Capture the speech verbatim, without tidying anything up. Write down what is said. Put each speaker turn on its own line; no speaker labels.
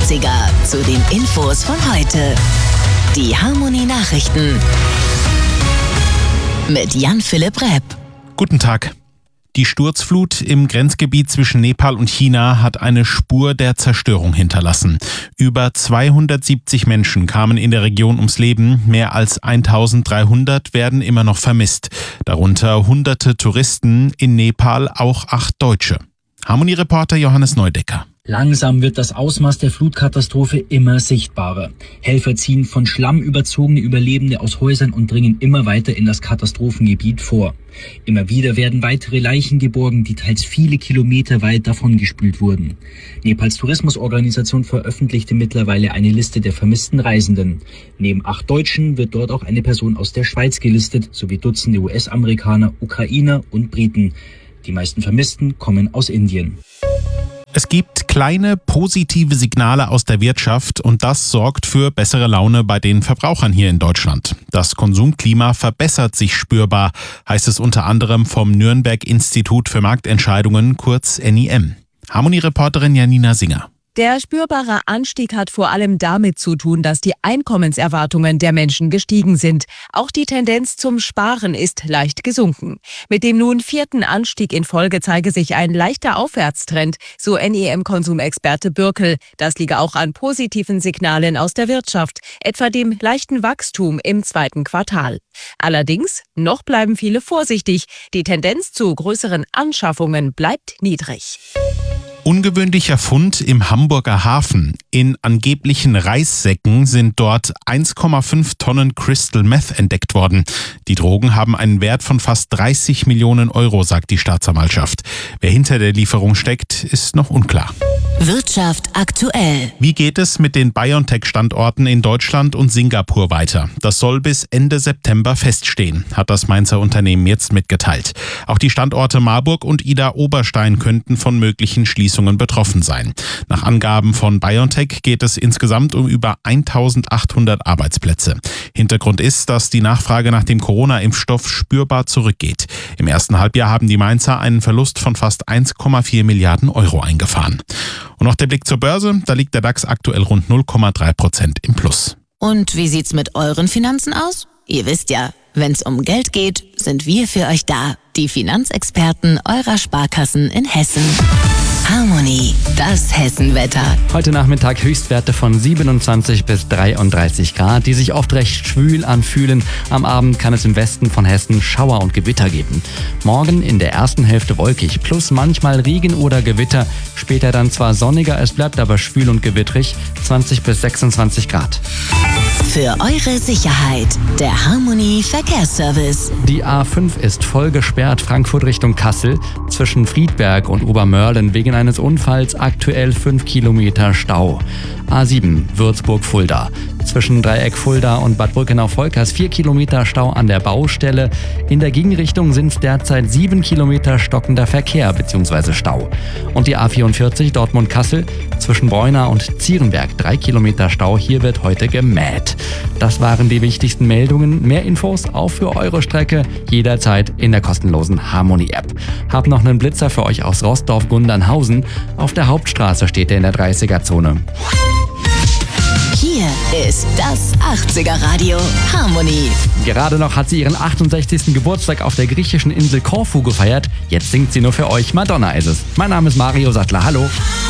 achtziger zu den Infos von heute. Die Harmony Nachrichten mit Jan-Philipp Repp.
Guten Tag. Die Sturzflut im Grenzgebiet zwischen Nepal und China hat eine Spur der Zerstörung hinterlassen. Über zweihundertsiebzig Menschen kamen in der Region ums Leben. Mehr als eintausenddreihundert werden immer noch vermisst. Darunter hunderte Touristen, in Nepal auch acht Deutsche. Harmony-Reporter Johannes Neudecker.
Langsam wird das Ausmaß der Flutkatastrophe immer sichtbarer. Helfer ziehen von Schlamm überzogene Überlebende aus Häusern und dringen immer weiter in das Katastrophengebiet vor. Immer wieder werden weitere Leichen geborgen, die teils viele Kilometer weit davongespült wurden. Nepals Tourismusorganisation veröffentlichte mittlerweile eine Liste der vermissten Reisenden. Neben acht Deutschen wird dort auch eine Person aus der Schweiz gelistet, sowie Dutzende U S-Amerikaner, Ukrainer und Briten. Die meisten Vermissten kommen aus Indien.
Es gibt kleine positive Signale aus der Wirtschaft und das sorgt für bessere Laune bei den Verbrauchern hier in Deutschland. Das Konsumklima verbessert sich spürbar, heißt es unter anderem vom Nürnberg Institut für Marktentscheidungen, kurz N I M. Harmony-Reporterin Janina Singer.
Der spürbare Anstieg hat vor allem damit zu tun, dass die Einkommenserwartungen der Menschen gestiegen sind. Auch die Tendenz zum Sparen ist leicht gesunken. Mit dem nun vierten Anstieg in Folge zeige sich ein leichter Aufwärtstrend, so N I M-Konsumexperte Bürkel. Das liege auch an positiven Signalen aus der Wirtschaft, etwa dem leichten Wachstum im zweiten Quartal. Allerdings, noch bleiben viele vorsichtig. Die Tendenz zu größeren Anschaffungen bleibt niedrig.
Ungewöhnlicher Fund im Hamburger Hafen. In angeblichen Reissäcken sind dort eins Komma fünf Tonnen Crystal Meth entdeckt worden. Die Drogen haben einen Wert von fast dreißig Millionen Euro, sagt die Staatsanwaltschaft. Wer hinter der Lieferung steckt, ist noch unklar.
Wirtschaft aktuell.
Wie geht es mit den BioNTech-Standorten in Deutschland und Singapur weiter? Das soll bis Ende September feststehen, hat das Mainzer Unternehmen jetzt mitgeteilt. Auch die Standorte Marburg und Idar-Oberstein könnten von möglichen Schließungen betroffen sein. Nach Angaben von BioNTech geht es insgesamt um über eintausendachthundert Arbeitsplätze. Hintergrund ist, dass die Nachfrage nach dem Corona-Impfstoff spürbar zurückgeht. Im ersten Halbjahr haben die Mainzer einen Verlust von fast eins Komma vier Milliarden Euro eingefahren. Und noch der Blick zur Börse, da liegt der DAX aktuell rund null Komma drei Prozent im Plus.
Und wie sieht's mit euren Finanzen aus? Ihr wisst ja, wenn's um Geld geht, sind wir für euch da. Die Finanzexperten eurer Sparkassen in Hessen. Harmony, das Hessenwetter.
Heute Nachmittag Höchstwerte von siebenundzwanzig bis dreiunddreißig Grad, die sich oft recht schwül anfühlen. Am Abend kann es im Westen von Hessen Schauer und Gewitter geben. Morgen in der ersten Hälfte wolkig, plus manchmal Regen oder Gewitter. Später dann zwar sonniger, es bleibt aber schwül und gewittrig, zwanzig bis sechsundzwanzig Grad.
Für eure Sicherheit, der Harmony Verkehrsservice.
Die A fünf ist voll gesperrt, Frankfurt Richtung Kassel. Zwischen Friedberg und Obermörlen wegen eines Unfalls aktuell fünf Kilometer Stau. A sieben Würzburg-Fulda. Zwischen Dreieck Fulda und Bad Brückenau-Volkers vier Kilometer Stau an der Baustelle. In der Gegenrichtung sind derzeit sieben Kilometer stockender Verkehr bzw. Stau. Und die A vierundvierzig Dortmund-Kassel zwischen Breuna und Zierenberg drei Kilometer Stau. Hier wird heute gemäht. Das waren die wichtigsten Meldungen. Mehr Infos auch für eure Strecke jederzeit in der kostenlosen Harmony-App. Hab noch einen Blitzer für euch aus Rossdorf-Gundernhausen. Auf der Hauptstraße steht er in der dreißiger-Zone.
Hier ist das achtziger-Radio Harmony.
Gerade noch hat sie ihren achtundsechzigsten Geburtstag auf der griechischen Insel Korfu gefeiert. Jetzt singt sie nur für euch. Madonna ist es. Mein Name ist Mario Sattler. Hallo.